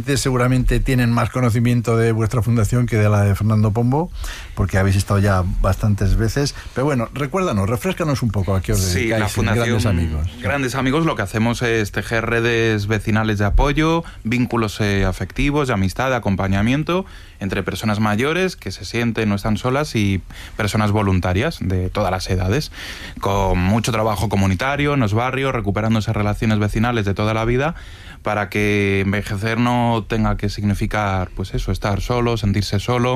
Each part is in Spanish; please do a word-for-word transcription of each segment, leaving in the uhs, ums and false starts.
oyentes seguramente tienen más conocimiento de vuestra fundación que de la de Fernando Pombo, porque habéis estado ya bastantes veces. Pero bueno, recuérdanos, refréscanos un poco a qué os dedicáis. Sí, la Fundación Grandes Amigos. Grandes Amigos lo que hacemos es tejer redes vecinales de apoyo, vínculos eh, afectivos, de amistad, de acompañamiento entre personas mayores que se sienten, no están solas, y personas voluntarias de todas las edades, con mucho trabajo comunitario en los barrios, recuperando esas relaciones vecinales de toda la vida, para que envejecer no tenga que significar, pues eso, estar solo, sentirse solo.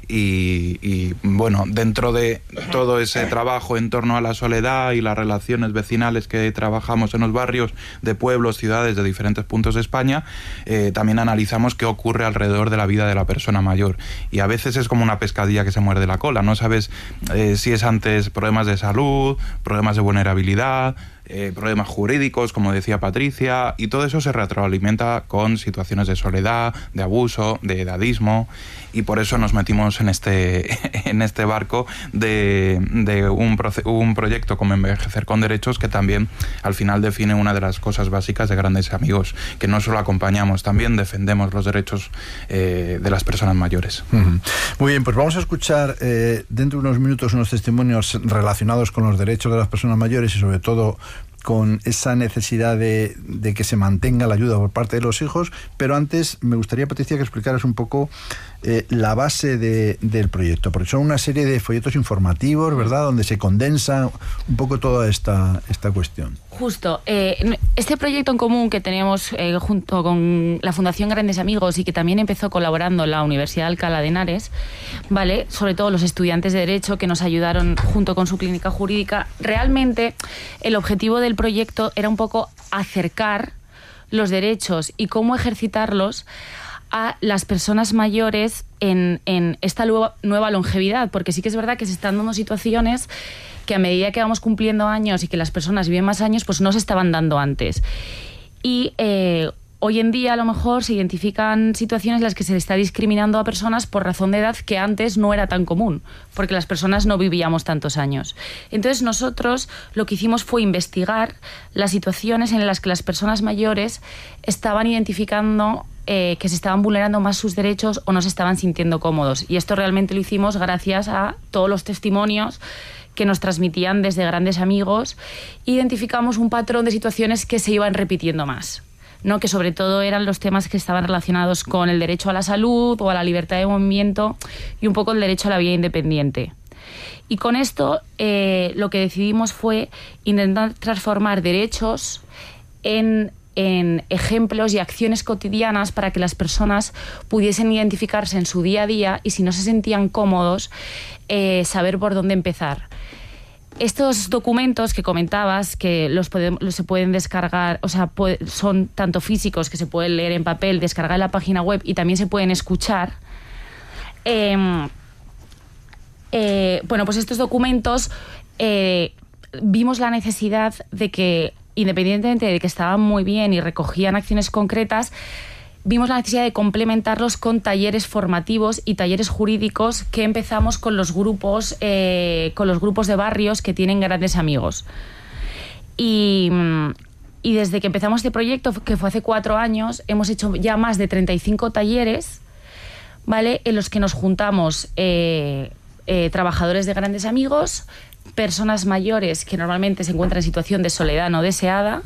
Y, y bueno, dentro de todo ese trabajo en torno a la soledad y las relaciones vecinales que trabajamos en los barrios de pueblos, ciudades de diferentes puntos de España, eh, también analizamos qué ocurre alrededor de la vida de la persona mayor. Y a veces es como una pescadilla que se muerde la cola, no sabes eh, si es antes problemas de salud, problemas de vulnerabilidad, Eh, problemas jurídicos, como decía Patricia, y todo eso se retroalimenta con situaciones de soledad, de abuso, de edadismo, y por eso nos metimos en este, en este barco de, de un, proce- un proyecto como Envejecer con Derechos, que también al final define una de las cosas básicas de Grandes Amigos, que no solo acompañamos, también defendemos los derechos eh, de las personas mayores. Uh-huh. Muy bien, pues vamos a escuchar eh, dentro de unos minutos unos testimonios relacionados con los derechos de las personas mayores y sobre todo con esa necesidad de, de que se mantenga la ayuda por parte de los hijos, pero antes me gustaría, Patricia, que explicaras un poco eh, la base de, del proyecto, porque son una serie de folletos informativos, ¿verdad?, donde se condensa un poco toda esta, esta cuestión. Justo. Eh, este proyecto en común que teníamos eh, junto con la Fundación Grandes Amigos y que también empezó colaborando la Universidad de Alcalá de Henares, ¿vale?, sobre todo los estudiantes de Derecho que nos ayudaron junto con su clínica jurídica, realmente el objetivo del proyecto era un poco acercar los derechos y cómo ejercitarlos a las personas mayores en, en esta nueva, nueva longevidad, porque sí que es verdad que se están dando situaciones que a medida que vamos cumpliendo años y que las personas viven más años, pues no se estaban dando antes. Y eh, hoy en día a lo mejor se identifican situaciones en las que se le está discriminando a personas por razón de edad que antes no era tan común, porque las personas no vivíamos tantos años. Entonces nosotros lo que hicimos fue investigar las situaciones en las que las personas mayores estaban identificando eh, que se estaban vulnerando más sus derechos o no se estaban sintiendo cómodos. Y esto realmente lo hicimos gracias a todos los testimonios que nos transmitían desde Grandes Amigos. Identificamos un patrón de situaciones que se iban repitiendo más, ¿no?, que sobre todo eran los temas que estaban relacionados con el derecho a la salud o a la libertad de movimiento y un poco el derecho a la vida independiente. Y con esto eh, lo que decidimos fue intentar transformar derechos en, en ejemplos y acciones cotidianas para que las personas pudiesen identificarse en su día a día y, si no se sentían cómodos, eh, saber por dónde empezar. Estos documentos que comentabas, que los, podemos, los se pueden descargar, o sea, puede, son tanto físicos, que se pueden leer en papel, descargar en la página web, y también se pueden escuchar. Eh, eh, bueno, pues estos documentos eh, vimos la necesidad de que, independientemente de que estaban muy bien y recogían acciones concretas, vimos la necesidad de complementarlos con talleres formativos y talleres jurídicos que empezamos con los grupos, eh, con los grupos de barrios que tienen Grandes Amigos. Y, y desde que empezamos este proyecto, que fue hace cuatro años, hemos hecho ya más de treinta y cinco talleres, ¿vale?, en los que nos juntamos eh, eh, trabajadores de Grandes Amigos, personas mayores que normalmente se encuentran en situación de soledad no deseada,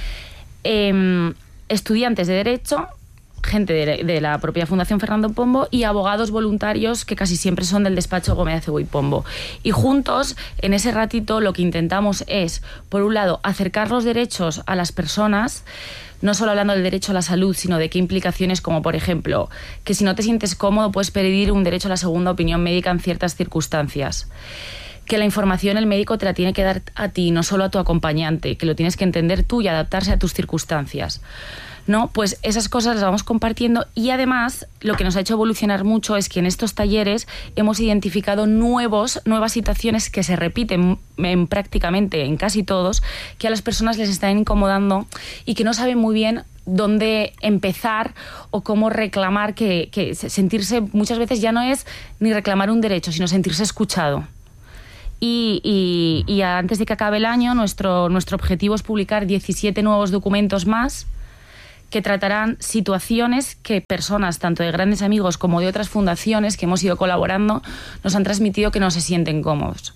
eh, estudiantes de Derecho, gente de, de la propia Fundación Fernando Pombo y abogados voluntarios que casi siempre son del despacho Gómez Acebo y Pombo. Y juntos, en ese ratito, lo que intentamos es, por un lado, acercar los derechos a las personas, no solo hablando del derecho a la salud, sino de qué implicaciones, como por ejemplo, que si no te sientes cómodo puedes pedir un derecho a la segunda opinión médica en ciertas circunstancias. Que la información el médico te la tiene que dar a ti, no solo a tu acompañante, que lo tienes que entender tú y adaptarse a tus circunstancias, ¿no? Pues esas cosas las vamos compartiendo, y además lo que nos ha hecho evolucionar mucho es que en estos talleres hemos identificado nuevos, nuevas situaciones que se repiten en prácticamente en casi todos, que a las personas les están incomodando y que no saben muy bien dónde empezar o cómo reclamar, que, que sentirse muchas veces ya no es ni reclamar un derecho, sino sentirse escuchado. Y, y, y antes de que acabe el año, nuestro, nuestro objetivo es publicar diecisiete nuevos documentos más, que tratarán situaciones que personas, tanto de Grandes Amigos como de otras fundaciones que hemos ido colaborando, nos han transmitido que no se sienten cómodos.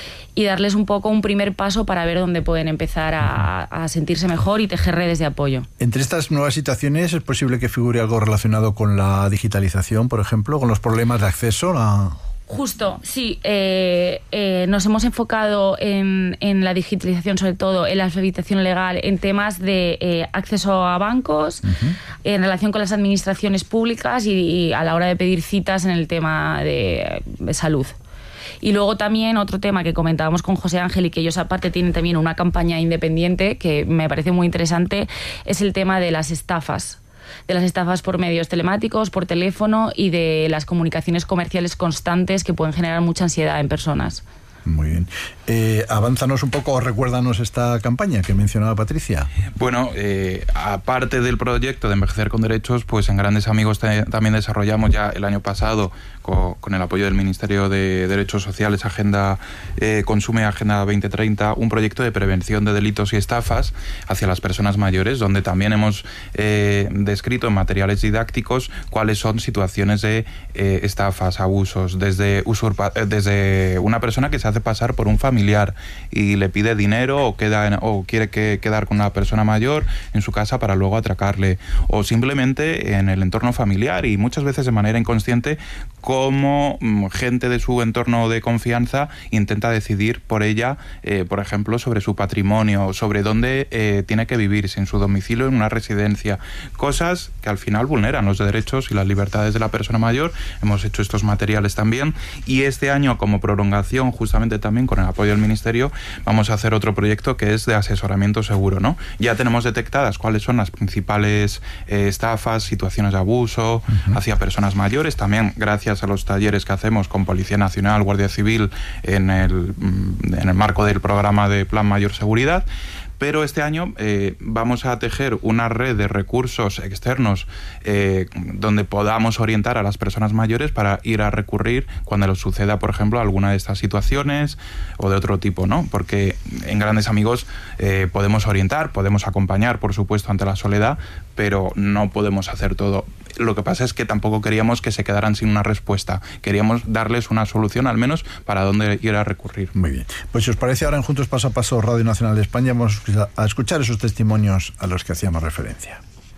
Y darles un poco un primer paso para ver dónde pueden empezar a, a sentirse mejor y tejer redes de apoyo. Entre estas nuevas situaciones, ¿es posible que figure algo relacionado con la digitalización, por ejemplo, con los problemas de acceso a...? Justo, sí. Eh, eh, nos hemos enfocado en, en la digitalización, sobre todo en la alfabetización legal, en temas de eh, acceso a bancos, uh-huh. en relación con las administraciones públicas y, y a la hora de pedir citas en el tema de, de salud. Y luego también otro tema que comentábamos con José Ángel y que ellos aparte tienen también una campaña independiente que me parece muy interesante, es el tema de las estafas. De las estafas por medios telemáticos, por teléfono y de las comunicaciones comerciales constantes que pueden generar mucha ansiedad en personas. Muy bien. Eh, avánzanos un poco o recuérdanos esta campaña que mencionaba Patricia. Bueno, eh, aparte del proyecto de Envejecer con Derechos, pues en Grandes Amigos te, también desarrollamos ya el año pasado, con, con el apoyo del Ministerio de Derechos Sociales, Agenda eh, Consume, Agenda veinte treinta, un proyecto de prevención de delitos y estafas hacia las personas mayores, donde también hemos eh, descrito en materiales didácticos cuáles son situaciones de eh, estafas, abusos, desde, usurpa, eh, desde una persona que se hace pasar por un familiar y le pide dinero o, queda en, o quiere que, quedar con una persona mayor en su casa para luego atracarle, o simplemente en el entorno familiar y muchas veces de manera inconsciente, como gente de su entorno de confianza intenta decidir por ella, eh, por ejemplo, sobre su patrimonio, sobre dónde eh, tiene que vivir, si en su domicilio, en una residencia, cosas que al final vulneran los derechos y las libertades de la persona mayor. Hemos hecho estos materiales también, y este año, como prolongación, justamente también con el apoyo del Ministerio, vamos a hacer otro proyecto que es de asesoramiento seguro, ¿no? Ya tenemos detectadas cuáles son las principales eh, estafas, situaciones de abuso uh-huh. hacia personas mayores, también gracias a los talleres que hacemos con Policía Nacional, Guardia Civil, en el, en el marco del programa de Plan Mayor Seguridad. Pero este año eh, vamos a tejer una red de recursos externos eh, donde podamos orientar a las personas mayores para ir a recurrir cuando les suceda, por ejemplo, alguna de estas situaciones o de otro tipo, ¿no? Porque en Grandes Amigos eh, podemos orientar, podemos acompañar, por supuesto, ante la soledad, pero no podemos hacer todo. Lo que pasa es que tampoco queríamos que se quedaran sin una respuesta. Queríamos darles una solución, al menos, para dónde ir a recurrir. Muy bien. Pues si os parece, ahora en Juntos Paso a Paso, Radio Nacional de España, vamos a escuchar esos testimonios a los que hacíamos referencia.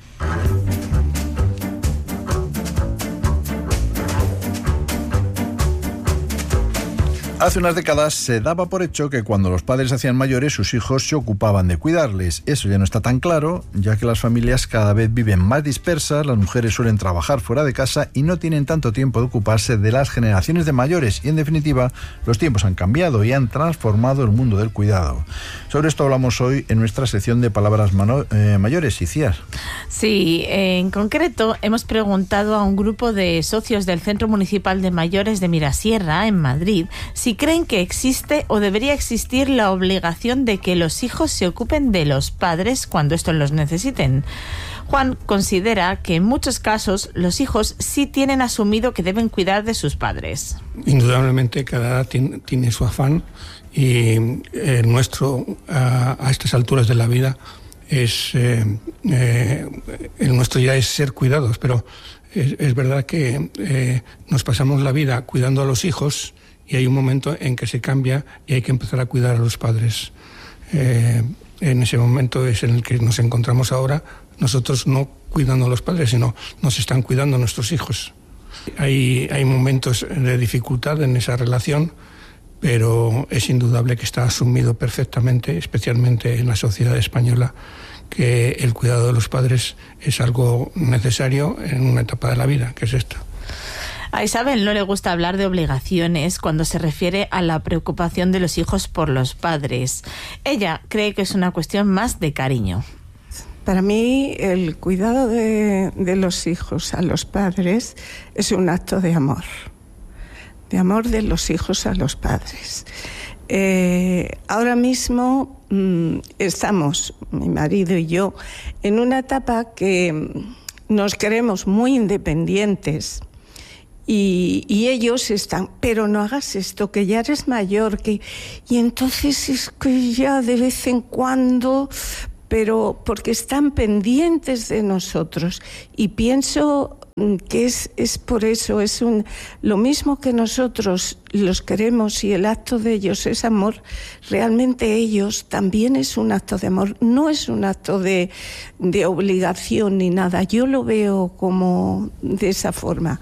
Hace unas décadas se daba por hecho que cuando los padres se hacían mayores, sus hijos se ocupaban de cuidarles. Eso ya no está tan claro, ya que las familias cada vez viven más dispersas, las mujeres suelen trabajar fuera de casa y no tienen tanto tiempo de ocuparse de las generaciones de mayores. Y en definitiva, los tiempos han cambiado y han transformado el mundo del cuidado. Sobre esto hablamos hoy en nuestra sección de Palabras mano, eh, Mayores. Iciar. Sí, en concreto hemos preguntado a un grupo de socios del Centro Municipal de Mayores de Mirasierra, en Madrid, si creen que existe o debería existir la obligación de que los hijos se ocupen de los padres cuando estos los necesiten. Juan considera que en muchos casos los hijos sí tienen asumido que deben cuidar de sus padres. Indudablemente cada edad tiene, tiene su afán y el nuestro a, a estas alturas de la vida es eh, eh, el nuestro ya es ser cuidados, pero es, es verdad que eh, nos pasamos la vida cuidando a los hijos y hay un momento en que se cambia y hay que empezar a cuidar a los padres. Eh, en ese momento es en el que nos encontramos ahora, nosotros no cuidando a los padres, sino nos están cuidando nuestros hijos. Hay, hay momentos de dificultad en esa relación, pero es indudable que está asumido perfectamente, especialmente en la sociedad española, que el cuidado de los padres es algo necesario en una etapa de la vida, que es esta. A Isabel no le gusta hablar de obligaciones cuando se refiere a la preocupación de los hijos por los padres. Ella cree que es una cuestión más de cariño. Para mí, el cuidado de, de los hijos a los padres es un acto de amor. De amor de los hijos a los padres. Eh, ahora mismo mmm, estamos, mi marido y yo, en una etapa que nos queremos muy independientes. Y, y ellos están, pero no hagas esto, que ya eres mayor, que y entonces es que ya de vez en cuando, pero porque están pendientes de nosotros. Y pienso que es, es por eso, es un, lo mismo que nosotros los queremos y el acto de ellos es amor, realmente ellos también es un acto de amor, no es un acto de, de obligación ni nada, yo lo veo como de esa forma.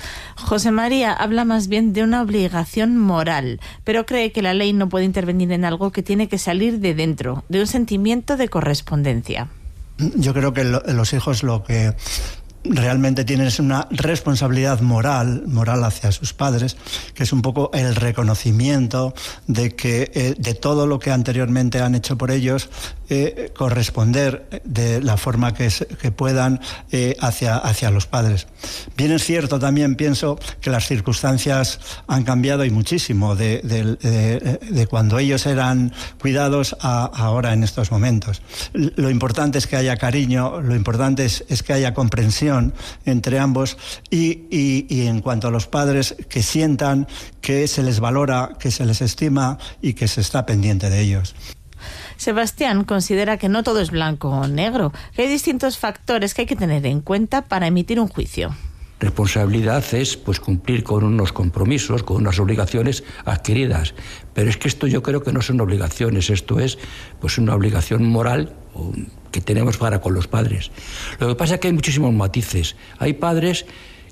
José María habla más bien de una obligación moral, pero cree que la ley no puede intervenir en algo que tiene que salir de dentro, de un sentimiento de correspondencia. Yo creo que lo, los hijos lo que realmente tienen es una responsabilidad moral, moral hacia sus padres, que es un poco el reconocimiento de que eh, de todo lo que anteriormente han hecho por ellos, eh, corresponder de la forma que, se, que puedan eh, hacia, hacia los padres. Bien es cierto, también pienso que las circunstancias han cambiado y muchísimo de, de, de, de cuando ellos eran cuidados a ahora en estos momentos. Lo importante es que haya cariño, lo importante es, es que haya comprensión entre ambos y, y, y en cuanto a los padres, que sientan que se les valora, que se les estima y que se está pendiente de ellos. Sebastián considera que no todo es blanco o negro, que hay distintos factores que hay que tener en cuenta para emitir un juicio. Responsabilidad es pues cumplir con unos compromisos, con unas obligaciones adquiridas, pero es que esto yo creo que no son obligaciones, esto es pues una obligación moral que tenemos para con los padres. Lo que pasa es que hay muchísimos matices. Hay padres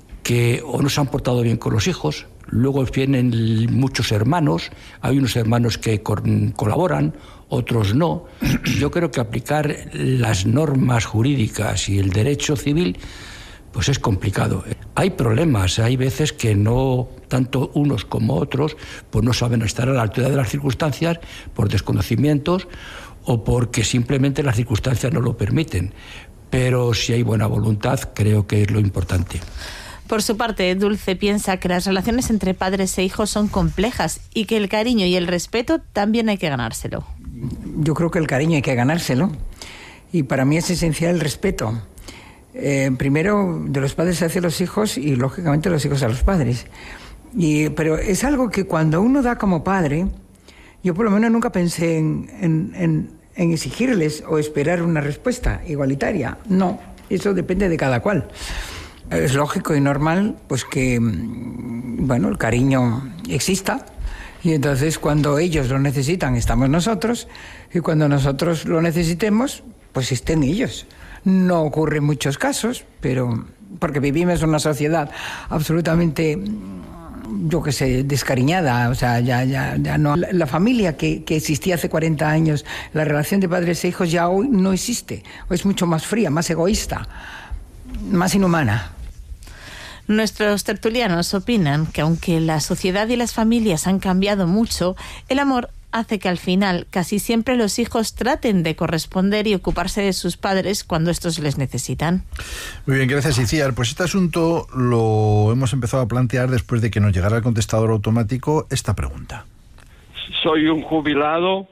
que o no se han portado bien con los hijos, luego vienen muchos hermanos, hay unos hermanos que co- colaboran, otros no. Yo creo que aplicar las normas jurídicas y el derecho civil pues es complicado. Hay problemas, hay veces que no, tanto unos como otros, pues no saben estar a la altura de las circunstancias por desconocimientos o porque simplemente las circunstancias no lo permiten. Pero si hay buena voluntad, creo que es lo importante. Por su parte, Dulce piensa que las relaciones entre padres e hijos son complejas y que el cariño y el respeto también hay que ganárselo. Yo creo que el cariño hay que ganárselo y para mí es esencial el respeto. Eh, primero de los padres hacia los hijos y lógicamente los hijos a los padres. Y, pero es algo que cuando uno da como padre, yo por lo menos nunca pensé en, en, en, en exigirles o esperar una respuesta igualitaria. No, eso depende de cada cual. Es lógico y normal pues que bueno, el cariño exista y entonces cuando ellos lo necesitan estamos nosotros y cuando nosotros lo necesitemos pues estén ellos. No ocurre en muchos casos, pero porque vivimos en una sociedad absolutamente, yo qué sé, descariñada, o sea, ya, ya, ya no. La, la familia que, que existía hace cuarenta años, la relación de padres e hijos ya hoy no existe, o es mucho más fría, más egoísta, más inhumana. Nuestros tertulianos opinan que aunque la sociedad y las familias han cambiado mucho, el amor hace que al final casi siempre los hijos traten de corresponder y ocuparse de sus padres cuando estos les necesitan. Muy bien, gracias, Iciar. Pues este asunto lo hemos empezado a plantear después de que nos llegara el contestador automático esta pregunta. Soy un jubilado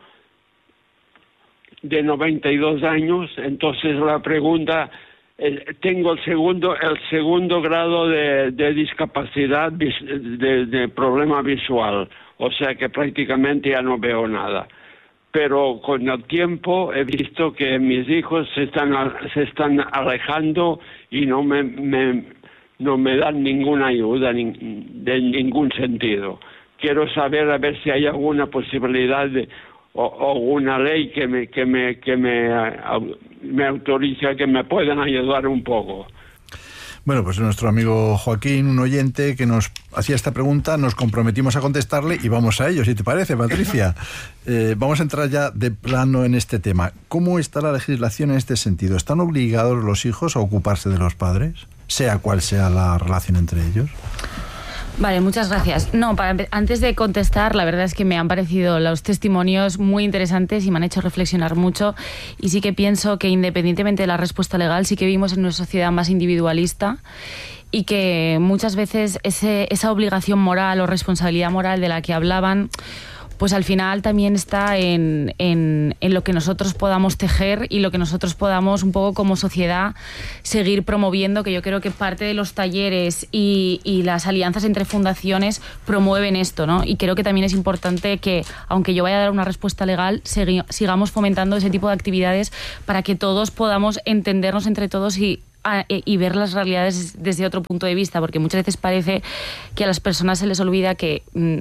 de noventa y dos años, entonces la pregunta, eh, tengo el segundo el segundo grado de, de discapacidad, de, de problema visual. O sea que prácticamente ya no veo nada. Pero con el tiempo he visto que mis hijos se están se están alejando y no me, me no me dan ninguna ayuda ni, de ningún sentido. Quiero saber a ver si hay alguna posibilidad de, o, o una ley que me que me que me, me autorice a que me puedan ayudar un poco. Bueno, pues nuestro amigo Joaquín, un oyente que nos hacía esta pregunta, nos comprometimos a contestarle y vamos a ello, si te parece, Patricia. Eh, vamos a entrar ya de plano en este tema. ¿Cómo está la legislación en este sentido? ¿Están obligados los hijos a ocuparse de los padres, sea cual sea la relación entre ellos? Vale, muchas gracias. No, para, antes de contestar, la verdad es que me han parecido los testimonios muy interesantes y me han hecho reflexionar mucho. Y sí que pienso que independientemente de la respuesta legal, sí que vivimos en una sociedad más individualista y que muchas veces ese, esa obligación moral o responsabilidad moral de la que hablaban pues al final también está en, en, en lo que nosotros podamos tejer y lo que nosotros podamos un poco como sociedad seguir promoviendo, que yo creo que parte de los talleres y, y las alianzas entre fundaciones promueven esto, ¿no? Y creo que también es importante que, aunque yo vaya a dar una respuesta legal, segui, sigamos fomentando ese tipo de actividades para que todos podamos entendernos entre todos y A, y ver las realidades desde otro punto de vista, porque muchas veces parece que a las personas se les olvida que mm,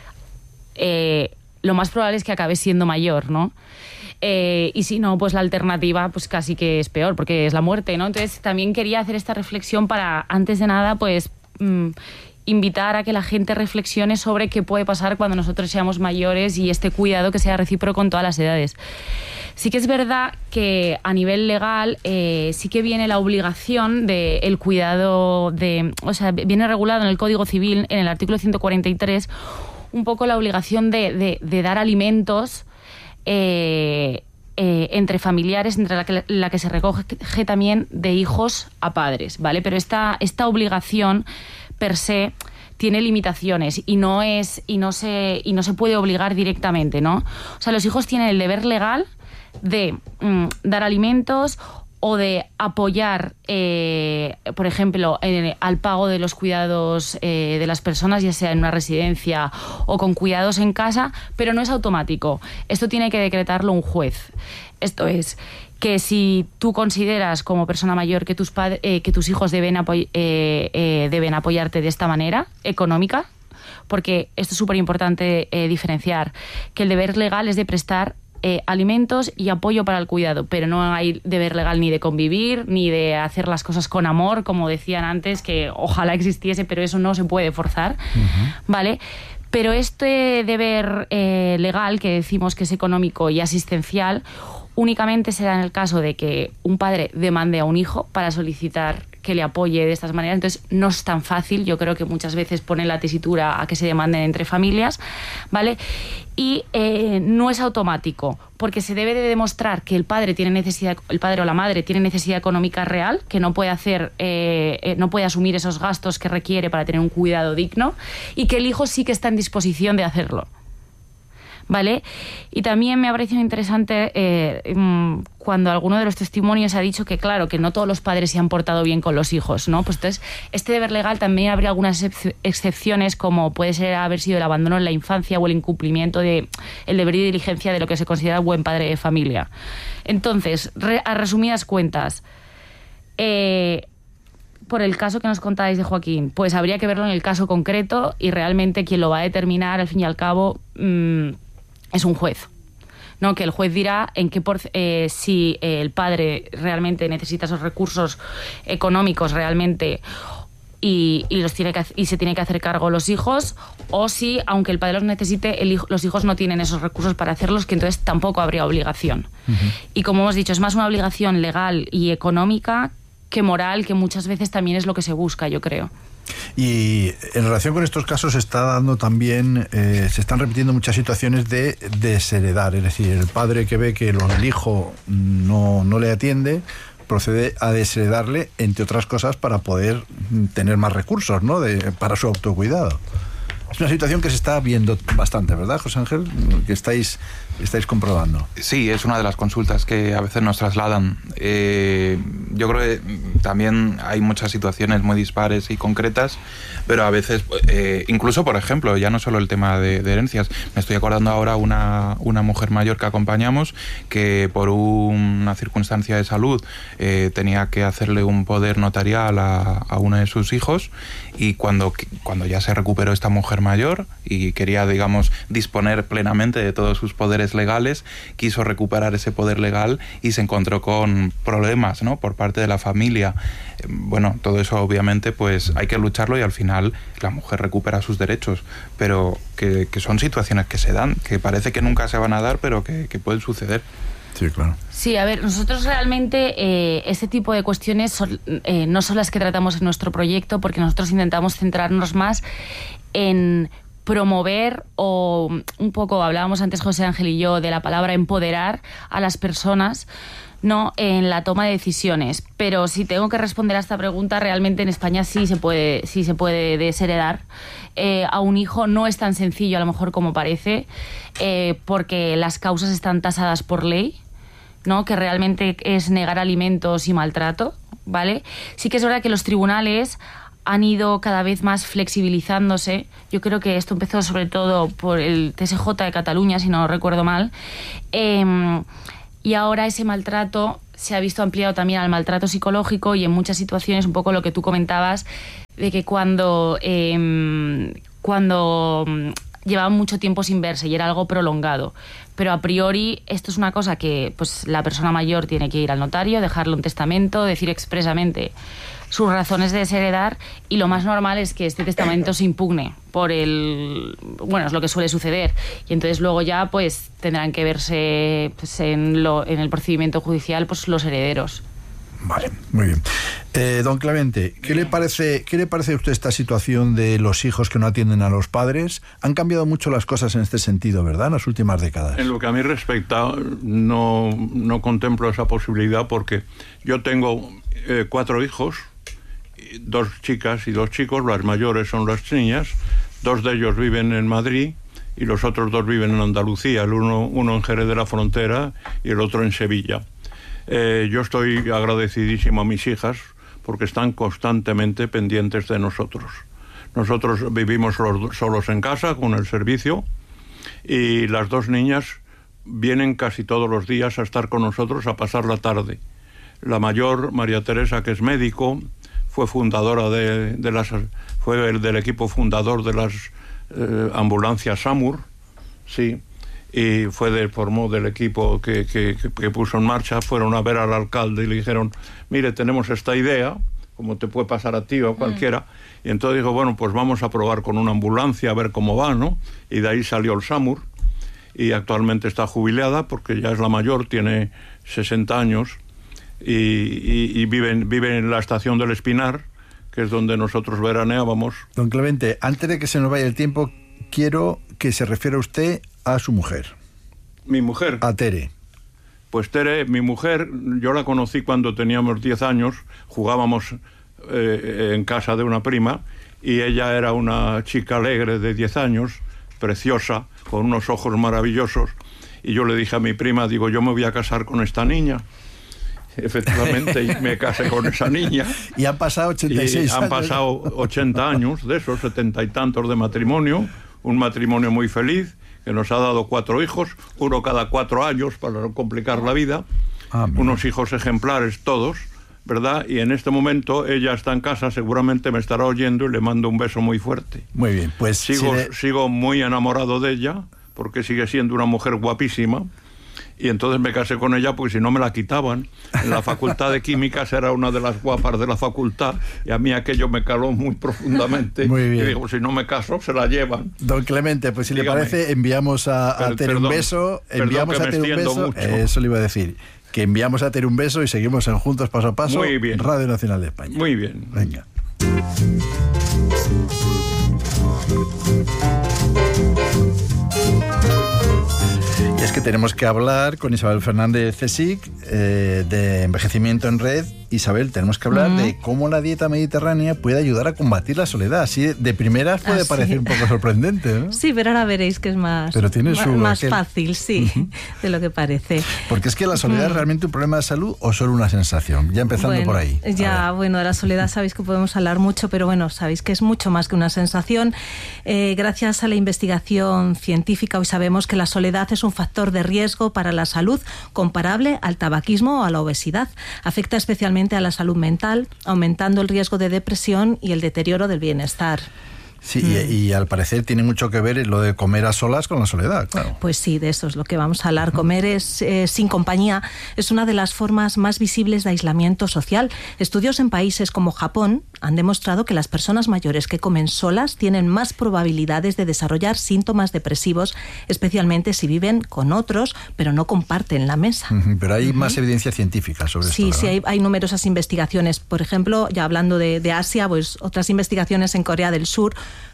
eh, lo más probable es que acabes siendo mayor, ¿no? Eh, y si no, pues la alternativa pues casi que es peor, porque es la muerte, ¿no? Entonces también quería hacer esta reflexión para, antes de nada, pues mm, invitar a que la gente reflexione sobre qué puede pasar cuando nosotros seamos mayores y este cuidado que sea recíproco en todas las edades. Sí que es verdad que a nivel legal eh, sí que viene la obligación del cuidado de... O sea, viene regulado en el Código Civil, en el artículo ciento cuarenta y tres, un poco la obligación de, de, de dar alimentos eh, eh, entre familiares, entre la que, la que se recoge también de hijos a padres, ¿vale? Pero esta, esta obligación per se tiene limitaciones y no es y no se y no se puede obligar directamente, ¿no? O sea, los hijos tienen el deber legal de mm, dar alimentos o de apoyar, eh, por ejemplo, eh, al pago de los cuidados eh, de las personas, ya sea en una residencia o con cuidados en casa, pero no es automático. Esto tiene que decretarlo un juez. Esto es que si tú consideras como persona mayor que tus, pad- eh, que tus hijos deben, apoy- eh, eh, deben apoyarte de esta manera económica, porque esto es súper importante eh, diferenciar, que el deber legal es de prestar Eh, alimentos y apoyo para el cuidado, pero no hay deber legal ni de convivir, ni de hacer las cosas con amor, como decían antes, que ojalá existiese, pero eso no se puede forzar, uh-huh. ¿Vale? Pero este deber eh, legal, que decimos que es económico y asistencial, únicamente se da en el caso de que un padre demande a un hijo para solicitar que le apoye de estas maneras. Entonces no es tan fácil, yo creo que muchas veces pone la tesitura a que se demanden entre familias, ¿vale? Y eh, no es automático, porque se debe de demostrar que el padre tiene necesidad, el padre o la madre tiene necesidad económica real, que no puede hacer, eh, eh, no puede asumir esos gastos que requiere para tener un cuidado digno, y que el hijo sí que está en disposición de hacerlo, ¿vale? Y también me ha parecido interesante eh, cuando alguno de los testimonios ha dicho que, claro, que no todos los padres se han portado bien con los hijos, ¿no? Pues entonces, este deber legal también habría algunas excepciones, como puede ser haber sido el abandono en la infancia o el incumplimiento de el deber y diligencia de lo que se considera buen padre de familia. Entonces, re, a resumidas cuentas, eh, por el caso que nos contáis de Joaquín, pues habría que verlo en el caso concreto, y realmente quien lo va a determinar, al fin y al cabo, mmm, es un juez, ¿no? Que el juez dirá en qué por, eh, si el padre realmente necesita esos recursos económicos realmente y, y los tiene que y se tiene que hacer cargo los hijos, o si, aunque el padre los necesite, el hijo, los hijos no tienen esos recursos para hacerlos, que entonces tampoco habría obligación. Uh-huh. Y como hemos dicho, es más una obligación legal y económica que moral, que muchas veces también es lo que se busca, yo creo. Y en relación con estos casos se está dando también, eh, se están repitiendo muchas situaciones de desheredar, es decir, el padre que ve que el hijo no, no le atiende, procede a desheredarle, entre otras cosas, para poder tener más recursos, ¿no? De, para su autocuidado. Es una situación que se está viendo bastante, ¿verdad, José Ángel? Que estáis, estáis comprobando. Sí, es una de las consultas que a veces nos trasladan. Eh, yo creo que también hay muchas situaciones muy dispares y concretas, pero a veces, eh, incluso, por ejemplo, ya no solo el tema de, de herencias. Me estoy acordando ahora una una mujer mayor que acompañamos, que por una circunstancia de salud eh, tenía que hacerle un poder notarial a, a uno de sus hijos, y cuando, cuando ya se recuperó esta mujer mayor y quería, digamos, disponer plenamente de todos sus poderes legales, quiso recuperar ese poder legal y se encontró con problemas, ¿no?, por parte de la familia. Bueno, todo eso obviamente pues hay que lucharlo, y al final la mujer recupera sus derechos, pero que, que son situaciones que se dan, que parece que nunca se van a dar, pero que, que pueden suceder. Sí, claro. Sí, a ver, nosotros realmente eh, este tipo de cuestiones son, eh, no son las que tratamos en nuestro proyecto, porque nosotros intentamos centrarnos más en promover, o un poco hablábamos antes José Ángel y yo de la palabra empoderar a las personas, ¿no?, en la toma de decisiones. Pero si tengo que responder a esta pregunta, realmente en España sí se puede, sí se puede desheredar eh, a un hijo. No es tan sencillo a lo mejor como parece, eh, porque las causas están tasadas por ley, ¿no?, que realmente es negar alimentos y maltrato, ¿vale? Sí que es verdad que los tribunales han ido cada vez más flexibilizándose. Yo creo que esto empezó sobre todo por el T S J de Cataluña, si no recuerdo mal. Eh, y ahora ese maltrato se ha visto ampliado también al maltrato psicológico, y en muchas situaciones, un poco lo que tú comentabas, de que cuando, eh, cuando llevaban mucho tiempo sin verse y era algo prolongado. Pero a priori esto es una cosa que pues la persona mayor tiene que ir al notario, dejarle un testamento, decir expresamente sus razones de desheredar, y lo más normal es que este testamento se impugne por el... Bueno, es lo que suele suceder, y entonces luego ya pues tendrán que verse pues, en, lo, en el procedimiento judicial pues los herederos. Vale, muy bien. Eh, don Clemente, ¿qué le parece, qué le parece a usted esta situación de los hijos que no atienden a los padres? Han cambiado mucho las cosas en este sentido, ¿verdad?, en las últimas décadas. En lo que a mí respecta, no, no contemplo esa posibilidad, porque yo tengo eh, cuatro hijos, dos chicas y dos chicos. Las mayores son las niñas, dos de ellos viven en Madrid y los otros dos viven en Andalucía, el uno, uno en Jerez de la Frontera y el otro en Sevilla. Eh, yo estoy agradecidísimo a mis hijas porque están constantemente pendientes de nosotros. Nosotros vivimos solos, solos en casa con el servicio, y las dos niñas vienen casi todos los días a estar con nosotros, a pasar la tarde. La mayor, María Teresa, que es médico, fue fundadora de, de las, fue el del equipo fundador de las eh, ambulancias SAMUR, sí, y fue de, formó del equipo que, que, que puso en marcha. Fueron a ver al alcalde y le dijeron, mire, tenemos esta idea, como te puede pasar a ti o a cualquiera, mm. y entonces dijo, bueno, pues vamos a probar con una ambulancia a ver cómo va, ¿no? Y de ahí salió el SAMUR, y actualmente está jubilada porque ya es la mayor, tiene sesenta años, y, y, y vive, en, vive en la estación del Espinar, que es donde nosotros veraneábamos. Don Clemente, antes de que se nos vaya el tiempo, quiero que se refiera usted a su mujer. ¿Mi mujer? A Tere. Pues Tere, mi mujer, yo la conocí cuando teníamos diez años, jugábamos eh, en casa de una prima, y ella era una chica alegre de diez años, preciosa, con unos ojos maravillosos, y yo le dije a mi prima, digo, yo me voy a casar con esta niña. Efectivamente, me casé con esa niña. Y han pasado ochenta y seis y han años. pasado ochenta años de esos, setenta y tantos de matrimonio, un matrimonio muy feliz, que nos ha dado cuatro hijos, uno cada cuatro años para no complicar la vida, ah, unos hijos ejemplares todos, ¿verdad? Y en este momento ella está en casa, seguramente me estará oyendo, y le mando un beso muy fuerte. Muy bien, pues... Sigo, si le... sigo muy enamorado de ella, porque sigue siendo una mujer guapísima, y entonces me casé con ella porque si no me la quitaban. En la Facultad de Químicas era una de las guapas de la facultad, y a mí aquello me caló muy profundamente. Muy bien. Y digo, si no me caso, se la llevan. Don Clemente, pues si Dígame. le parece, enviamos a, a Per, Tere perdón, un beso. Enviamos a Tere un beso. Mucho. Eso le iba a decir. Que enviamos a Tere un beso y seguimos en Juntos Paso a Paso. Muy bien. Radio Nacional de España. Muy bien. Venga. Y es que tenemos que hablar con Isabel Fernández Csic eh, de Envejecimiento en Red. Isabel, tenemos que hablar uh-huh. de cómo la dieta mediterránea puede ayudar a combatir la soledad. Así de primeras puede ah, parecer sí. un poco sorprendente, ¿no? Sí, pero ahora veréis que es más, pero tiene su, más aquel... fácil, sí, uh-huh. de lo que parece. Porque es que la soledad uh-huh. es realmente un problema de salud o solo una sensación, ya empezando bueno, por ahí. Ya, bueno, de la soledad sabéis que podemos hablar mucho, pero bueno, sabéis que es mucho más que una sensación. Eh, gracias a la investigación científica hoy sabemos que la soledad es un factor de riesgo para la salud comparable al tabaquismo o a la obesidad. Afecta especialmente a la salud mental, aumentando el riesgo de depresión y el deterioro del bienestar. Sí, mm. y, y al parecer tiene mucho que ver lo de comer a solas con la soledad, claro. Pues sí, de eso es lo que vamos a hablar. Comer es, eh, sin compañía es una de las formas más visibles de aislamiento social. Estudios en países como Japón han demostrado que las personas mayores que comen solas tienen más probabilidades de desarrollar síntomas depresivos, especialmente si viven con otros, pero no comparten la mesa. Uh-huh, pero hay uh-huh. más evidencia científica sobre sí, esto, Sí, sí, hay, hay numerosas investigaciones. Por ejemplo, ya hablando de, de Asia, pues otras investigaciones en Corea del Sur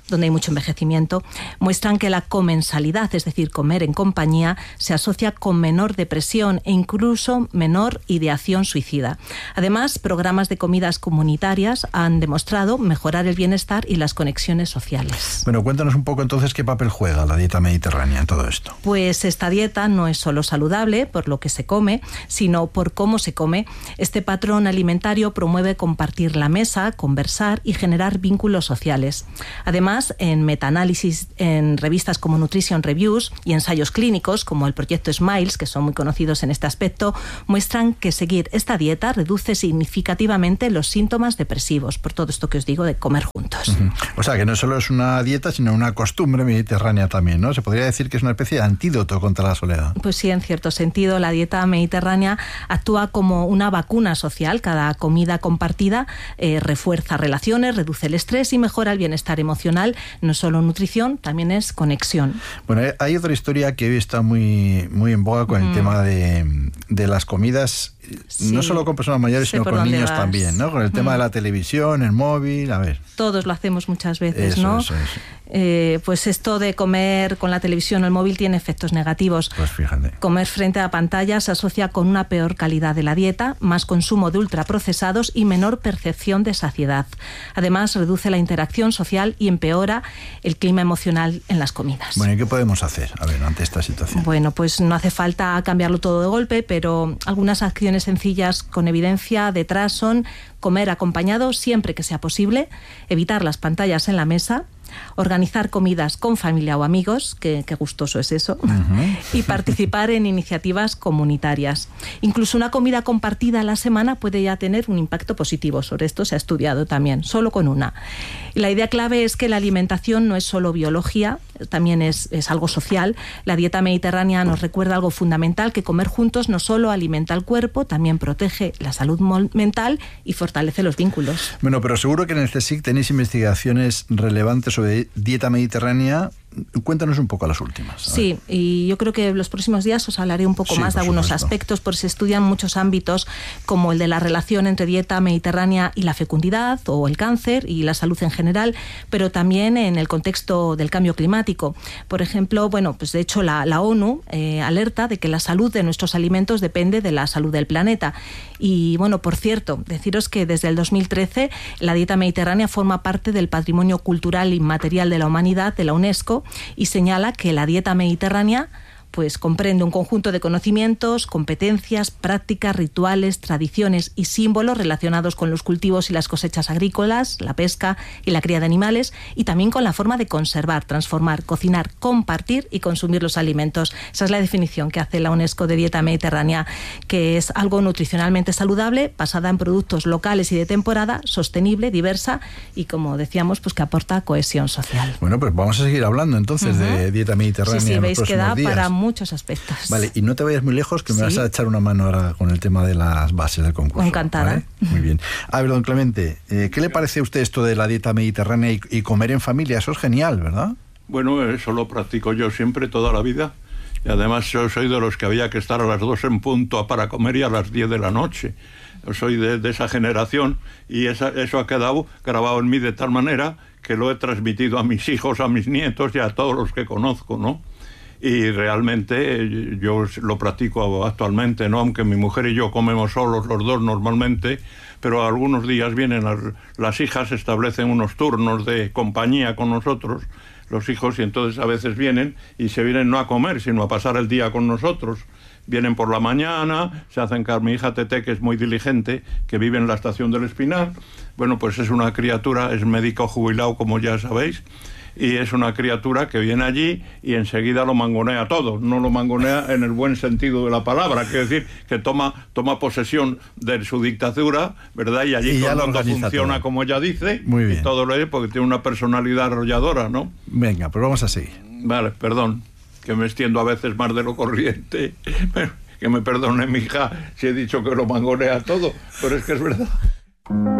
donde hay mucho envejecimiento, muestran que la comensalidad, es decir, comer en compañía, se asocia con menor depresión e incluso menor ideación suicida. Además, programas de comidas comunitarias han demostrado mejorar el bienestar y las conexiones sociales. Bueno, cuéntanos un poco entonces qué papel juega la dieta mediterránea en todo esto. Pues esta dieta no es solo saludable por lo que se come, sino por cómo se come. Este patrón alimentario promueve compartir la mesa, conversar y generar vínculos sociales. Además, en metaanálisis en revistas como Nutrition Reviews y ensayos clínicos como el proyecto SMILES, que son muy conocidos en este aspecto, muestran que seguir esta dieta reduce significativamente los síntomas depresivos, por todo esto que os digo de comer juntos. Uh-huh. O sea, que no solo es una dieta, sino una costumbre mediterránea también, ¿no? Se podría decir que es una especie de antídoto contra la soledad. Pues sí, en cierto sentido, la dieta mediterránea actúa como una vacuna social. Cada comida compartida eh, refuerza relaciones, reduce el estrés y mejora el bienestar emocional. No solo nutrición, también es conexión. Bueno, hay otra historia que hoy está muy, muy en boga con mm. el tema de, de las comidas, sí, no solo con personas mayores, sino con niños vas. también, ¿no? Con el tema mm. de la televisión, el móvil, a ver. Todos lo hacemos muchas veces, eso, ¿no? Eso, eso. Eh, pues esto de comer con la televisión o el móvil tiene efectos negativos. Pues fíjate. Comer frente a pantalla se asocia con una peor calidad de la dieta, más consumo de ultraprocesados y menor percepción de saciedad. Además, reduce la interacción social y empeora el clima emocional en las comidas. Bueno, ¿y qué podemos hacer, a ver, ante esta situación? Bueno, pues no hace falta cambiarlo todo de golpe, pero algunas acciones sencillas con evidencia detrás son comer acompañado siempre que sea posible, evitar las pantallas en la mesa, organizar comidas con familia o amigos, que, que gustoso es eso, uh-huh. y participar en iniciativas comunitarias. Incluso una comida compartida a la semana puede ya tener un impacto positivo. Sobre esto se ha estudiado también, solo con una. Y la idea clave es que la alimentación no es solo biología, también es, es algo social. La dieta mediterránea nos recuerda algo fundamental, que comer juntos no solo alimenta el cuerpo, también protege la salud mental y fortalece los vínculos. Bueno, pero seguro que en el CSIC tenéis investigaciones relevantes sobre de dieta mediterránea. Cuéntanos un poco las últimas. Sí, y yo creo que en los próximos días os hablaré un poco sí, más de algunos supuesto. aspectos, porque se estudian muchos ámbitos, como el de la relación entre dieta mediterránea y la fecundidad, o el cáncer y la salud en general, pero también en el contexto del cambio climático. Por ejemplo, bueno, pues de hecho la, la ONU eh, alerta de que la salud de nuestros alimentos depende de la salud del planeta. Y bueno, por cierto, deciros que desde el dos mil trece la dieta mediterránea forma parte del patrimonio cultural inmaterial de la humanidad de la UNESCO, y señala que la dieta mediterránea pues comprende un conjunto de conocimientos, competencias, prácticas, rituales, tradiciones y símbolos relacionados con los cultivos y las cosechas agrícolas, la pesca y la cría de animales, y también con la forma de conservar, transformar, cocinar, compartir y consumir los alimentos. Esa es la definición que hace la UNESCO de dieta mediterránea, que es algo nutricionalmente saludable, basada en productos locales y de temporada, sostenible, diversa y, como decíamos, pues que aporta cohesión social. Bueno, pues vamos a seguir hablando entonces uh-huh. de dieta mediterránea. Sí, sí, en veis los que da días. para muchos aspectos. Vale, y no te vayas muy lejos, que me ¿Sí? vas a echar una mano ahora con el tema de las bases del concurso. Encantada. ¿Vale? Muy bien. A ver, don Clemente, eh, ¿qué le parece a usted esto de la dieta mediterránea y, y comer en familia? Eso es genial, ¿verdad? Bueno, eso lo practico yo siempre, toda la vida. Y además yo soy de los que había que estar a las dos en punto para comer y a las diez de la noche. Yo soy de, de esa generación y esa, eso ha quedado grabado en mí de tal manera que lo he transmitido a mis hijos, a mis nietos y a todos los que conozco, ¿no? Y realmente yo lo practico actualmente, ¿no? Aunque mi mujer y yo comemos solos los dos normalmente, pero algunos días vienen las, las hijas, establecen unos turnos de compañía con nosotros, los hijos, y entonces a veces vienen y se vienen no a comer, sino a pasar el día con nosotros. Vienen por la mañana, se hacen carne. Mi hija Tete, que es muy diligente, que vive en la estación del Espinar, bueno, pues es una criatura, es médico jubilado, como ya sabéis, y es una criatura que viene allí y enseguida lo mangonea todo, no lo mangonea en el buen sentido de la palabra, quiere decir que toma, toma posesión de su dictadura, ¿verdad? Y allí y todo el mundo funciona todo como ella dice. Muy bien. Y todo lo es porque tiene una personalidad arrolladora, ¿no? Venga, pues vamos a seguir. Vale, perdón, que me extiendo a veces más de lo corriente, que me perdone mi hija si he dicho que lo mangonea todo, pero es que es verdad.